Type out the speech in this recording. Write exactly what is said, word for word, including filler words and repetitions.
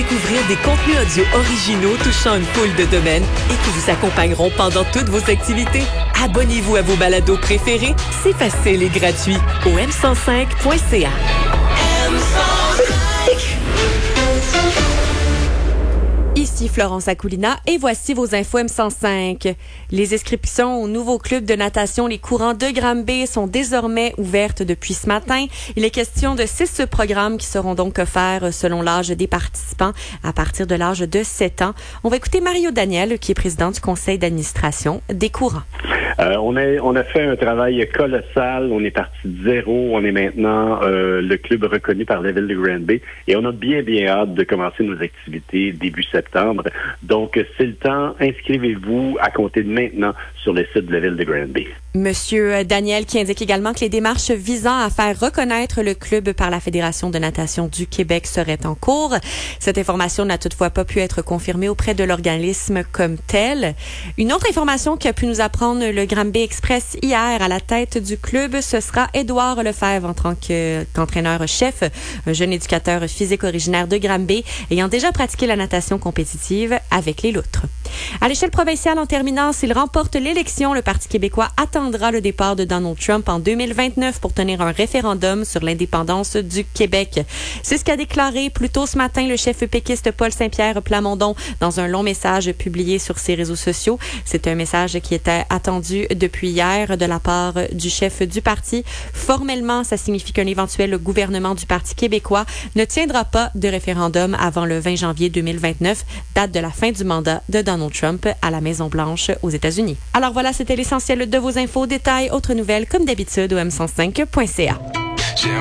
découvrir des contenus audio originaux touchant une foule de domaines et qui vous accompagneront pendant toutes vos activités. Abonnez-vous à vos balados préférés. C'est facile et gratuit au m cent cinq point c a. Ici Florence Akoulina et voici vos infos M cent cinq. Les inscriptions au nouveau club de natation Les Courants de Granby sont désormais ouvertes depuis ce matin. Il est question de six programmes qui seront donc offerts selon l'âge des participants à partir de l'âge de sept ans. On va écouter Mario Daniel, qui est président du conseil d'administration des Courants. Euh, on a on a fait un travail colossal. On est parti de zéro. On est maintenant euh, le club reconnu par la ville de Granby et on a bien bien hâte de commencer nos activités début septembre. Donc c'est le temps. Inscrivez-vous à compter de maintenant sur le site de la ville de Granby. Monsieur Daniel qui indique également que les démarches visant à faire reconnaître le club par la Fédération de natation du Québec seraient en cours. Cette information n'a toutefois pas pu être confirmée auprès de l'organisme comme tel. Une autre information qui a pu nous apprendre le Granby Express hier à la tête du club, ce sera Édouard Lefebvre en tant que, qu'entraîneur-chef, un jeune éducateur physique originaire de Granby ayant déjà pratiqué la natation compétitive avec les loutres. À l'échelle provinciale, en terminant, s'il remporte l'élection, le Parti québécois attendra le départ de Donald Trump en deux mille vingt-neuf pour tenir un référendum sur l'indépendance du Québec. C'est ce qu'a déclaré plus tôt ce matin le chef péquiste Paul Saint-Pierre Plamondon dans un long message publié sur ses réseaux sociaux. C'est un message qui était attendu depuis hier de la part du chef du parti. Formellement, ça signifie qu'un éventuel gouvernement du Parti québécois ne tiendra pas de référendum avant le vingt janvier deux mille vingt-neuf, date de la fin du mandat de Donald Trump à la Maison-Blanche aux États-Unis. Alors voilà, c'était l'essentiel de vos infos. Détails, autres nouvelles, comme d'habitude, au m cent cinq point c a.